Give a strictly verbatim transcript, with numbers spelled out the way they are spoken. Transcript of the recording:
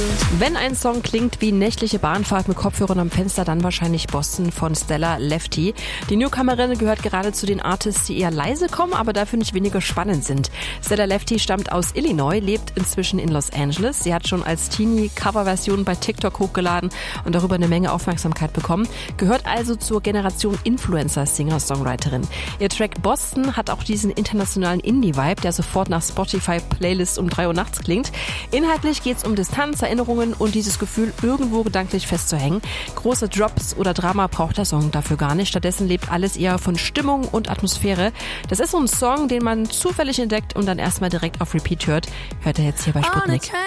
Wenn ein Song klingt wie nächtliche Bahnfahrt mit Kopfhörern am Fenster, dann wahrscheinlich Boston von Stella Lefty. Die Newcomerin gehört gerade zu den Artists, die eher leise kommen, aber dafür nicht weniger spannend sind. Stella Lefty stammt aus Illinois, lebt inzwischen in Los Angeles. Sie hat schon als Teenie Coverversionen bei TikTok hochgeladen und darüber eine Menge Aufmerksamkeit bekommen. Gehört also zur Generation Influencer, Singer-Songwriterin. Ihr Track Boston hat auch diesen internationalen Indie-Vibe, der sofort nach Spotify-Playlist um drei Uhr nachts klingt. Inhaltlich geht es um Distanz, Erinnerungen und dieses Gefühl, irgendwo gedanklich festzuhängen. Große Drops oder Drama braucht der Song dafür gar nicht. Stattdessen lebt alles eher von Stimmung und Atmosphäre. Das ist so ein Song, den man zufällig entdeckt und dann erstmal direkt auf Repeat hört. Hört er jetzt hier bei Sputnik.